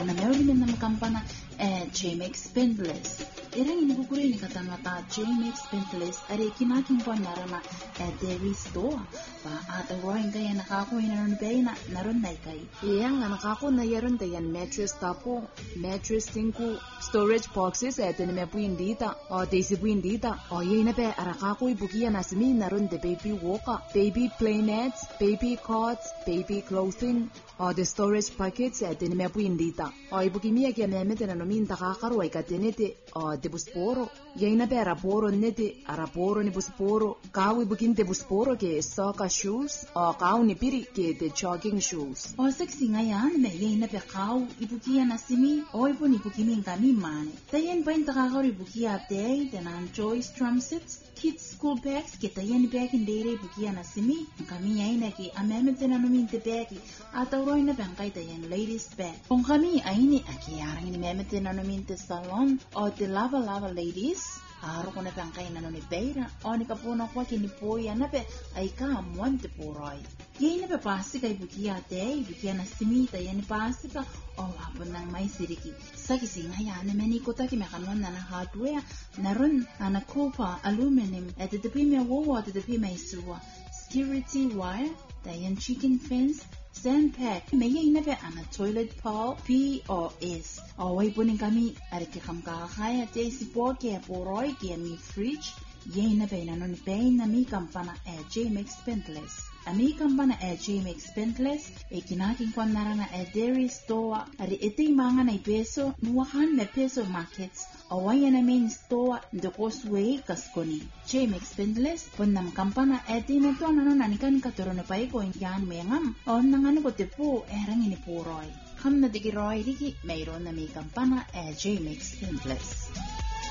na meron din naman kampana JMX Spendless. Irang inibukuri ni katamata JMX Spendless ari kinaking po narana dairy store pa at awain kaya nakakuha na ron bay na naron na ikay. Iyang nakako na yaron tayan mattress tapo mattress tingku storage boxes ni po indita o desi po indita o yun na pe arakako ibukiya na simi naron de baby walker, baby play nets, baby cots, baby clothing o the storage packets ni po indita o ibukimiya kaya memete na nomin takakaruay katinete o de busporo yun na pe araporo nete araporo ni busporo kawi bukin de busporo ke soccer shoes o kaw ni piri ke de jogging shoes o sexy ngayon me yun na pe kaw ibukiya na simi o ibu ni bukiming kami mani tayan pa yung takakaroy ibukiya day tanan choice drum sets kids school bags kita yan bag indere bukiya na simi kami ay na ki amemete na nomin te bagi at aroy na bangkay tayan ladies bag kung kami ay ni akiyarang ni memete na nomin te salon o te lava ladies aro ko na bangkay na nomin beira o ni kapuna kwa kinipoya na pe ay ka amuan te poroy yay na pe pasi kay bukiya day bukiya na simi tayan ni pasi ka o hapon ng may siriki sa kising haya na menikota ki mekanon na hardware naron na copper aluminum at the pime wowo at the pime suwa security wire tayan chicken fence sandpack may na pe ana toilet pole POS away po ning kami ari ki kamkakaya te si po ke poroy ke mi fridge yay na pe nanon pe na mi kampana JMX Spendless Ami kampana JMX Spendless kinaking kwan narana dairy store ari iti mga na peso nuwahan na peso markets away na main store the causeway kaskoni JMX Spendless pon nam kampana di na to nanon anikan katuro na pay ko yan mengam on nangano ko tepo erang ini poroy kam na digiroy diki mayroon na may kampana JMX Spendless